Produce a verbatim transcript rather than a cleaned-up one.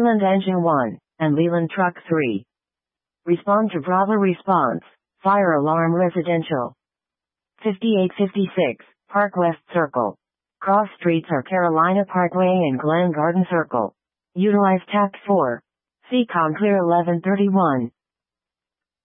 Leland Engine one, and Leland Truck three. Respond to Bravo response. Fire alarm residential. fifty-eight fifty-six, Park West Circle. Cross streets are Carolina Parkway and Glen Garden Circle. Utilize tact four. C COM clear eleven thirty-one.